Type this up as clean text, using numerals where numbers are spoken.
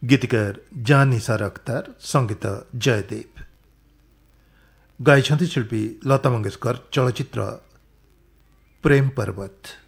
गीतकार जान निसार अख्तर, संगीत जयदेव। गाइछन्ति शिल्पी लता मंगेशकर, चलचित्र प्रेम पर्वत।